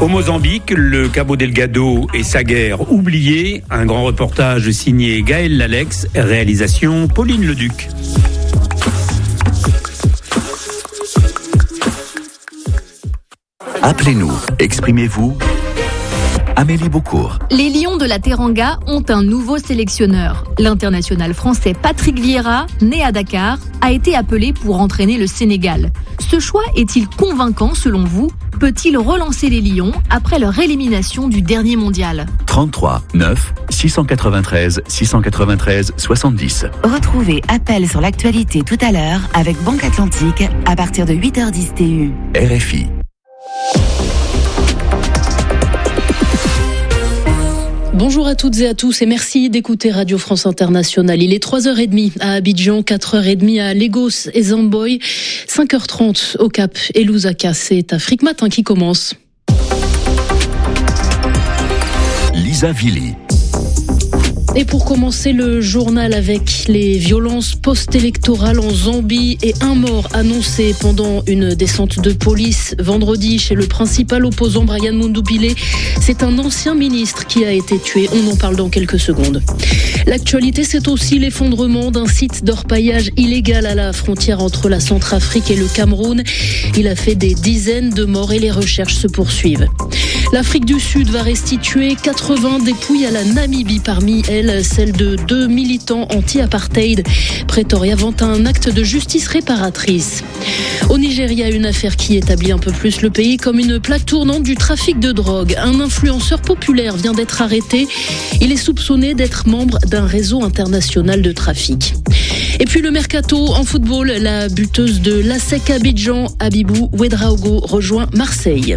Au Mozambique, le Cabo Delgado et sa guerre oubliée. Un grand reportage signé Gaël Lalex, réalisation Pauline Leduc. Appelez-nous, exprimez-vous. Amélie Beaucourt. Les Lions de la Teranga ont un nouveau sélectionneur. L'international français Patrick Vieira, né à Dakar, a été appelé pour entraîner le Sénégal. Ce choix est-il convaincant selon vous ? Peut-il relancer les Lions après leur élimination du dernier mondial ? 33 9 693 693 70. Retrouvez Appel sur l'actualité tout à l'heure avec Banque Atlantique à partir de 8h10 TU. RFI. Bonjour à toutes et à tous et merci d'écouter Radio France Internationale. Il est 3h30 à Abidjan, 4h30 à Lagos et Zamboy, 5h30 au Cap et Lusaka. C'est Afrique Matin qui commence. Lisa Vili. Et pour commencer le journal avec les violences post-électorales en Zambie et un mort annoncé pendant une descente de police vendredi chez le principal opposant Brian Mundubile. C'est un ancien ministre qui a été tué. On en parle dans quelques secondes. L'actualité, c'est aussi l'effondrement d'un site d'orpaillage illégal à la frontière entre la Centrafrique et le Cameroun. Il a fait des dizaines de morts et les recherches se poursuivent. L'Afrique du Sud va restituer 80 dépouilles à la Namibie, parmi elles celle de 2 militants anti-apartheid. Pretoria vante un acte de justice réparatrice. Au Nigeria, une affaire qui établit un peu plus le pays comme une plaque tournante du trafic de drogue. Un influenceur populaire vient d'être arrêté. Il est soupçonné d'être membre d'un réseau international de trafic. Et puis le mercato en football, la buteuse de l'ASEC Abidjan, Abibou Ouedraogo, rejoint Marseille.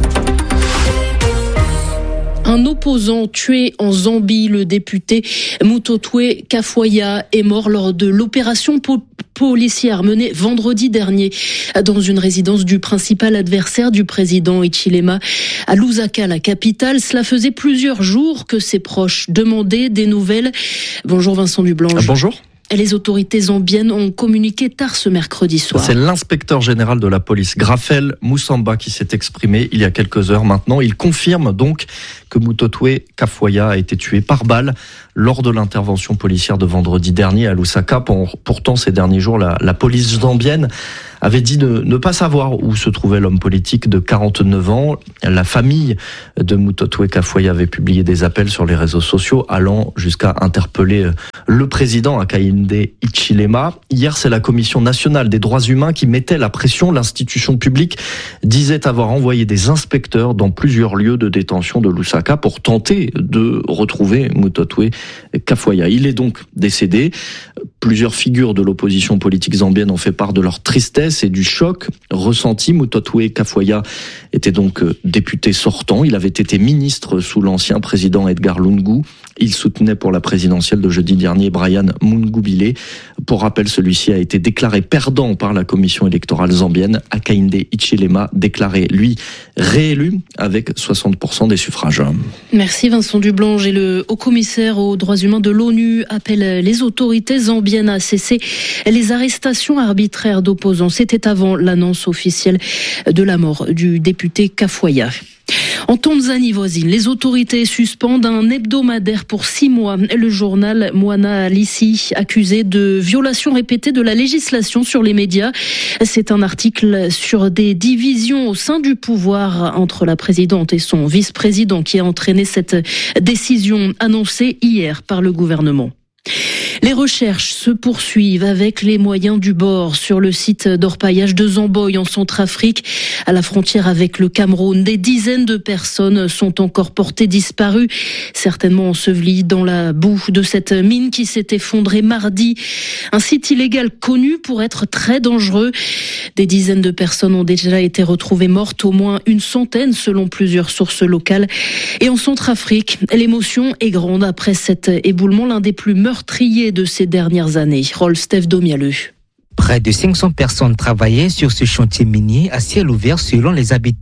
Un opposant tué en Zambie, le député Mutotwe Kafoya est mort lors de l'opération policière menée vendredi dernier dans une résidence du principal adversaire du président Hichilema à Lusaka, la capitale. Cela faisait plusieurs jours que ses proches demandaient des nouvelles. Bonjour Vincent Dublanche. Bonjour. Les autorités zambiennes ont communiqué tard ce mercredi soir. C'est l'inspecteur général de la police, Grafel Moussamba, qui s'est exprimé il y a quelques heures maintenant. Il confirme donc que Mutotwe Kafoya a été tué par balle lors de l'intervention policière de vendredi dernier à Lusaka. Pourtant, ces derniers jours, la police zambienne avait dit ne pas savoir où se trouvait l'homme politique de 49 ans. La famille de Mutotwe Kafoya avait publié des appels sur les réseaux sociaux allant jusqu'à interpeller le président Hakainde Hichilema. Hier, c'est la Commission nationale des droits humains qui mettait la pression. L'institution publique disait avoir envoyé des inspecteurs dans plusieurs lieux de détention de Lusaka pour tenter de retrouver Mutotwe Kafoya. Il est donc décédé. Plusieurs figures de l'opposition politique zambienne ont fait part de leur tristesse et du choc ressenti. Mutotwe Kafoya était donc député sortant. Il avait été ministre sous l'ancien président Edgar Lungu. Il soutenait pour la présidentielle de jeudi dernier Brian Mundubile. Pour rappel, celui-ci a été déclaré perdant par la commission électorale zambienne. Hakainde Hichilema déclaré, lui, réélu avec 60% des suffrages. Merci Vincent Dublanche. Et le haut-commissaire aux droits humains de l'ONU appelle les autorités zambiennes à cesser les arrestations arbitraires d'opposants. C'était avant l'annonce officielle de la mort du député Kafoya. En Tanzanie voisine, les autorités suspendent un hebdomadaire pour 6 mois. Le journal Mwana Halisi, accusé de violation répétée de la législation sur les médias. C'est un article sur des divisions au sein du pouvoir entre la présidente et son vice-président qui a entraîné cette décision annoncée hier par le gouvernement. Les recherches se poursuivent avec les moyens du bord sur le site d'orpaillage de Zamboy en Centrafrique, à la frontière avec le Cameroun. Des dizaines de personnes sont encore portées disparues, certainement ensevelies dans la boue de cette mine qui s'est effondrée mardi. Un site illégal connu pour être très dangereux. Des dizaines de personnes ont déjà été retrouvées mortes, au moins une centaine selon plusieurs sources locales. Et en Centrafrique, l'émotion est grande après cet éboulement, l'un des plus meurtriers de ces dernières années. Rolf Domialeux. Près de 500 personnes travaillaient sur ce chantier minier à ciel ouvert selon les habitants.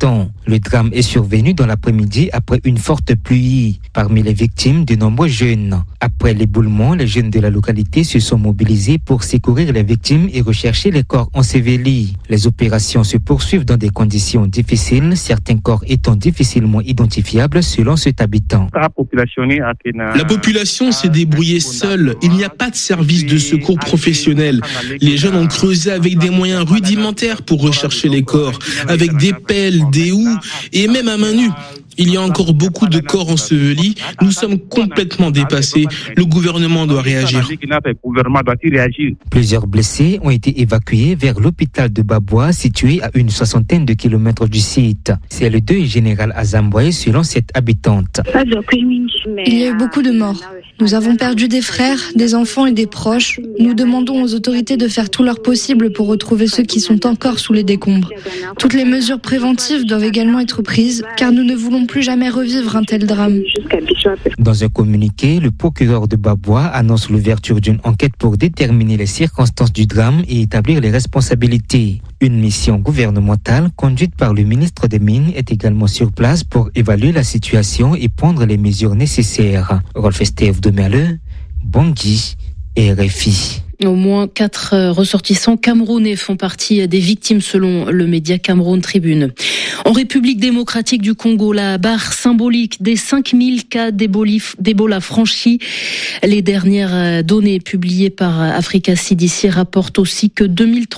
Le drame est survenu dans l'après-midi après une forte pluie. Parmi les victimes, de nombreux jeunes. Après l'éboulement, les jeunes de la localité se sont mobilisés pour secourir les victimes et rechercher les corps ensevelis. Les opérations se poursuivent dans des conditions difficiles, certains corps étant difficilement identifiables selon cet habitant. La population s'est débrouillée seule. Il n'y a pas de service de secours professionnel. Les jeunes ont creusé avec des moyens rudimentaires pour rechercher les corps, avec des pelles, des houes et même à main nue. Il y a encore beaucoup de corps ensevelis. Nous sommes complètement dépassés. Le gouvernement doit réagir. Plusieurs blessés ont été évacués vers l'hôpital de Babwa, situé à une 60aine de kilomètres du site. C'est le deuil général à Zamboué, selon cette habitante. Il y a eu beaucoup de morts. Nous avons perdu des frères, des enfants et des proches. Nous demandons aux autorités de faire tout leur possible pour retrouver ceux qui sont encore sous les décombres. Toutes les mesures préventives doivent également être prises, car nous ne voulons plus jamais revivre un tel drame. Dans un communiqué, le procureur de Babwa annonce l'ouverture d'une enquête pour déterminer les circonstances du drame et établir les responsabilités. Une mission gouvernementale conduite par le ministre des Mines est également sur place pour évaluer la situation et prendre les mesures nécessaires. Rolf Estève de Merle, Bangui et RFI. Au moins 4 ressortissants camerounais font partie des victimes selon le média Cameroun Tribune. En République démocratique du Congo, la barre symbolique des 5000 cas d'Ebola franchis. Les dernières données publiées par Africa CDC rapportent aussi que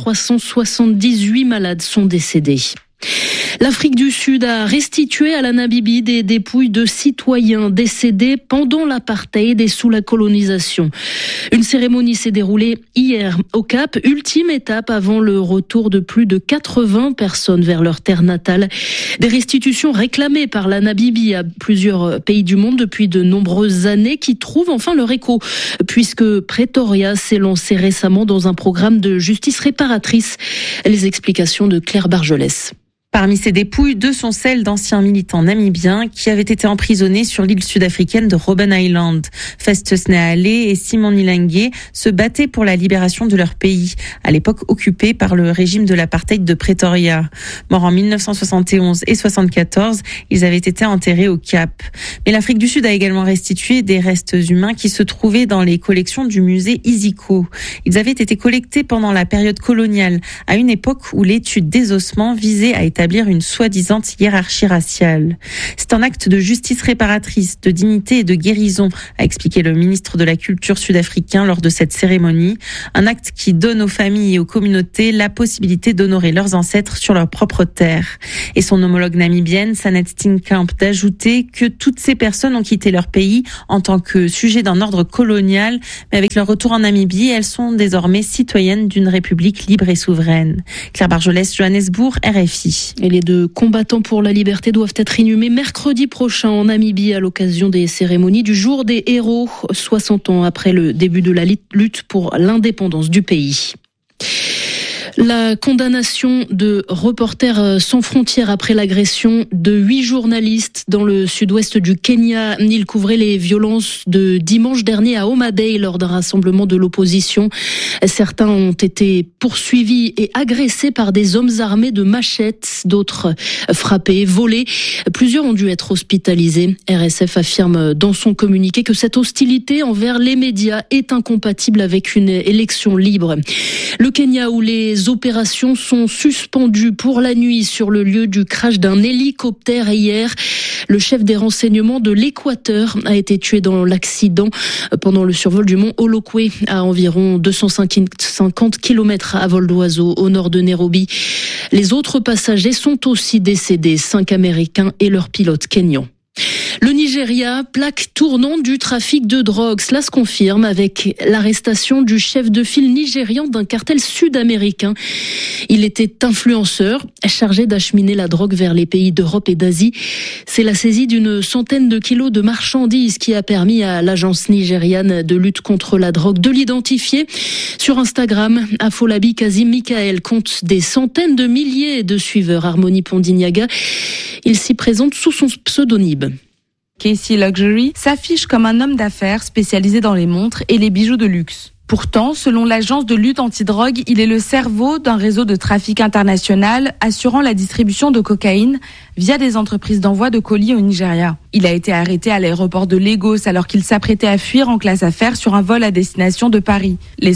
2378 malades sont décédés. L'Afrique du Sud a restitué à la Namibie des dépouilles de citoyens décédés pendant l'apartheid et sous la colonisation. Une cérémonie s'est déroulée hier au Cap, ultime étape avant le retour de plus de 80 personnes vers leur terre natale. Des restitutions réclamées par la Namibie à plusieurs pays du monde depuis de nombreuses années qui trouvent enfin leur écho, puisque Pretoria s'est lancé récemment dans un programme de justice réparatrice. Les explications de Claire Bargelès. Parmi ces dépouilles, 2 sont celles d'anciens militants namibiens qui avaient été emprisonnés sur l'île sud-africaine de Robben Island. Festus Nahale et Simon Nilange se battaient pour la libération de leur pays, à l'époque occupé par le régime de l'apartheid de Pretoria. Morts en 1971 et 1974, ils avaient été enterrés au Cap. Mais l'Afrique du Sud a également restitué des restes humains qui se trouvaient dans les collections du musée Isiko. Ils avaient été collectés pendant la période coloniale, à une époque où l'étude des ossements visait à établir une soi-disant hiérarchie raciale. C'est un acte de justice réparatrice, de dignité et de guérison, a expliqué le ministre de la Culture sud-africain lors de cette cérémonie. Un acte qui donne aux familles et aux communautés la possibilité d'honorer leurs ancêtres sur leur propre terre. Et son homologue namibienne, Sanet Steenkamp, d'ajouter que toutes ces personnes ont quitté leur pays en tant que sujet d'un ordre colonial, mais avec leur retour en Namibie, elles sont désormais citoyennes d'une république libre et souveraine. Claire Bargelès, Johannesburg, RFI. Et les 2 combattants pour la liberté doivent être inhumés mercredi prochain en Namibie à l'occasion des cérémonies du Jour des héros, 60 ans après le début de la lutte pour l'indépendance du pays. La condamnation de Reporters sans frontières après l'agression de 8 journalistes dans le sud-ouest du Kenya. Ils couvraient les violences de dimanche dernier à Homa Bay lors d'un rassemblement de l'opposition. Certains ont été poursuivis et agressés par des hommes armés de machettes, d'autres frappés, volés. Plusieurs ont dû être hospitalisés. RSF affirme dans son communiqué que cette hostilité envers les médias est incompatible avec une élection libre. Le Kenya, où les opérations sont suspendues pour la nuit sur le lieu du crash d'un hélicoptère hier. Le chef des renseignements de l'Équateur a été tué dans l'accident pendant le survol du mont Olokwe à environ 250 km à vol d'oiseau au nord de Nairobi. Les autres passagers sont aussi décédés, 5 Américains et leur pilote kényan. Le Nigeria, plaque tournante du trafic de drogue. Cela se confirme avec l'arrestation du chef de file nigérian d'un cartel sud-américain. Il était influenceur, chargé d'acheminer la drogue vers les pays d'Europe et d'Asie. C'est la saisie d'une centaine de kilos de marchandises qui a permis à l'agence nigériane de lutte contre la drogue de l'identifier. Sur Instagram, Afolabi Kazim Michael compte des centaines de milliers de suiveurs. Harmonie Pondignaga, il s'y présente sous son pseudonyme. Casey Luxury s'affiche comme un homme d'affaires spécialisé dans les montres et les bijoux de luxe. Pourtant, selon l'agence de lutte antidrogue, il est le cerveau d'un réseau de trafic international assurant la distribution de cocaïne via des entreprises d'envoi de colis au Nigeria. Il a été arrêté à l'aéroport de Lagos alors qu'il s'apprêtait à fuir en classe affaires sur un vol à destination de Paris. Les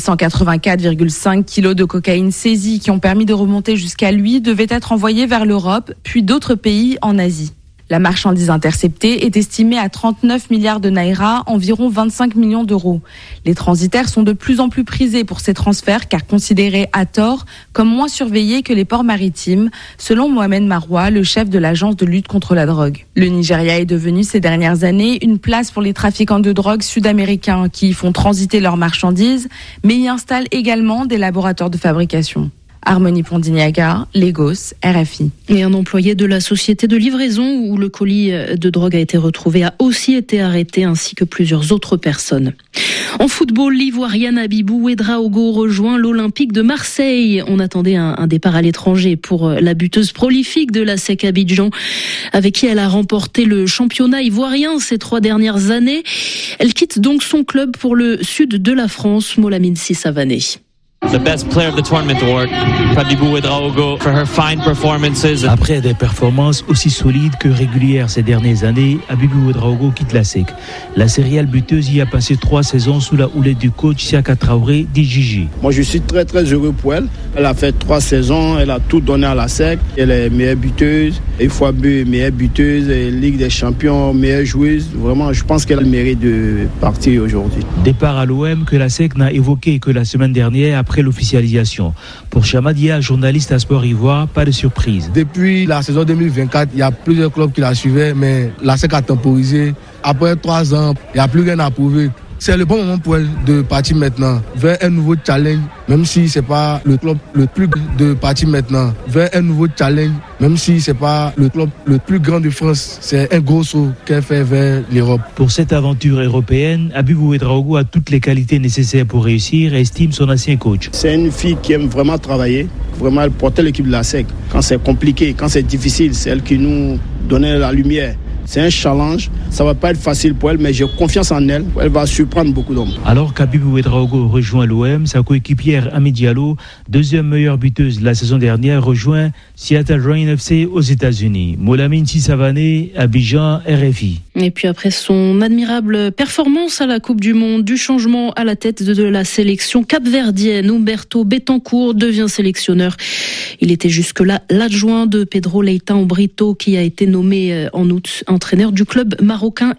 184,5 kilos de cocaïne saisis qui ont permis de remonter jusqu'à lui devaient être envoyés vers l'Europe, puis d'autres pays en Asie. La marchandise interceptée est estimée à 39 milliards de naira, environ 25 millions d'euros. Les transitaires sont de plus en plus prisés pour ces transferts car considérés à tort comme moins surveillés que les ports maritimes, selon Mohamed Maroua, le chef de l'agence de lutte contre la drogue. Le Nigeria est devenu ces dernières années une place pour les trafiquants de drogue sud-américains qui y font transiter leurs marchandises, mais y installent également des laboratoires de fabrication. Harmonie Pondignaga, Lagos, RFI. Et un employé de la société de livraison où le colis de drogue a été retrouvé a aussi été arrêté, ainsi que plusieurs autres personnes. En football, l'Ivoirienne Abibou Ouedraogo rejoint l'Olympique de Marseille. On attendait un départ à l'étranger pour la buteuse prolifique de la SEC Abidjan, avec qui elle a remporté le championnat ivoirien ces 3 dernières années. Elle quitte donc son club pour le sud de la France, Molamine Sissavané. The best player of the tournament award, Abibou Ouedraogo, for her fine performances. Après des performances aussi solides que régulières ces dernières années, Abibou Ouedraogo quitte la SEC. La céréale buteuse y a passé 3 saisons sous la houlette du coach Siaka Traoré d'Ijiji. Moi je suis très très heureux pour elle. Elle a fait 3 saisons, elle a tout donné à la SEC. Elle est meilleure buteuse, FOAB meilleure buteuse, Ligue des champions meilleure joueuse. Vraiment je pense qu'elle a le mérite de partir aujourd'hui. Départ à l'OM que la SEC n'a évoqué que la semaine dernière après l'officialisation. Pour Chamadia, journaliste à Sport Ivoire, pas de surprise. Depuis la saison 2024, il y a plusieurs clubs qui la suivaient, mais la SEC a temporisé. Après 3 ans, il n'y a plus rien à prouver. C'est le bon moment pour elle de partir maintenant vers un nouveau challenge, même si c'est pas le club le plus de partir maintenant vers un nouveau challenge, même si c'est pas le club le plus grand de France. C'est un gros saut qu'elle fait vers l'Europe. Pour cette aventure européenne, Abibou Ouedraogo a toutes les qualités nécessaires pour réussir et estime son ancien coach. C'est une fille qui aime vraiment travailler. Vraiment, elle portait l'équipe de la SEC. Quand c'est compliqué, quand c'est difficile, c'est elle qui nous donnait la lumière. C'est un challenge, ça va pas être facile pour elle, mais j'ai confiance en elle. Elle va surprendre beaucoup d'hommes. Alors qu'Abibou Ouedraogo rejoint l'OM, sa coéquipière Ami Diallo, deuxième meilleure buteuse de la saison dernière, rejoint Seattle Reign FC aux États-Unis. Molamine Sissavané, Abidjan, RFI. Et puis après son admirable performance à la Coupe du Monde, du changement à la tête de la sélection capverdienne, Humberto Betancourt devient sélectionneur. Il était jusque-là l'adjoint de Pedro Leitão Brito qui a été nommé en août entraîneur du club marocain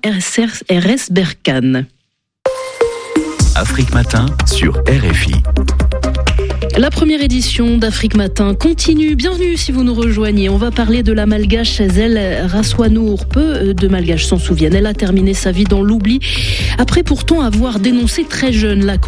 RS Berkane. Afrique Matin sur RFI. La première édition d'Afrique Matin continue. Bienvenue si vous nous rejoignez. On va parler de la malgache Zel Raswanour. Peu de malgaches s'en souviennent. Elle a terminé sa vie dans l'oubli après pourtant avoir dénoncé très jeune la